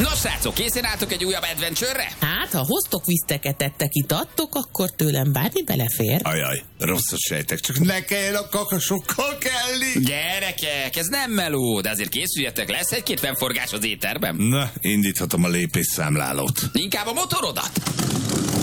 Nos, srácok, készen álltok egy újabb adventure-re? Hát, ha hoztok viszteket, ettek, itattok, akkor tőlem bármi belefér. Ajaj, rosszat sejtek, csak ne kelljen a kakasokkal kelni. Gyerekek, ez nem meló, de azért készüljetek, lesz egy-két fennforgás az éterben. Na, indíthatom a lépésszámlálót. Inkább a motorodat.